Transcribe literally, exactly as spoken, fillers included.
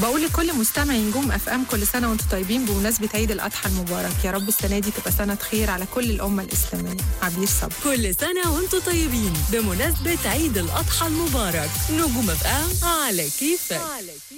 بقول لكل مستمعي نجوم اف ام كل سنه وانتم طيبين بمناسبه عيد الاضحى المبارك. يا رب السنه دي تبقى سنه خير على كل الامه الاسلاميه. عبير صبري. كل سنه وانتم طيبين بمناسبه عيد الاضحى المبارك. نجوم اف ام على كيفك.